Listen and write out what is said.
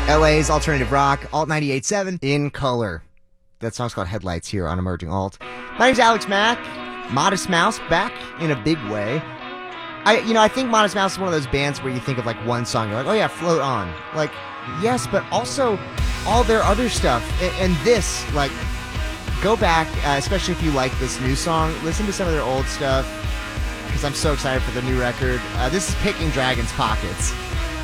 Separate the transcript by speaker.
Speaker 1: LA's alternative rock, Alt 98.7, In Color. That song's called Headlights here on Emerging Alt. My name's Alex Mack. Modest Mouse back in a big way. I think Modest Mouse is one of those bands where you think of like one song, you're like, oh yeah, Float On. Like, yes, but also all their other stuff. And this, like, go back, especially if you like this new song, listen to some of their old stuff, because I'm so excited for the new record. This is Picking Dragons' Pockets.